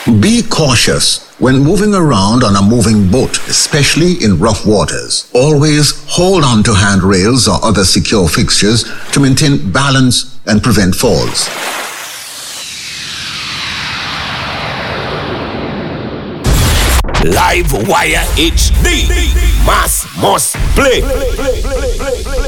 Be cautious when moving around on a moving boat, especially in rough waters. Always hold on to handrails or other secure fixtures to maintain balance and prevent falls. Live Wire HD. Mass must play.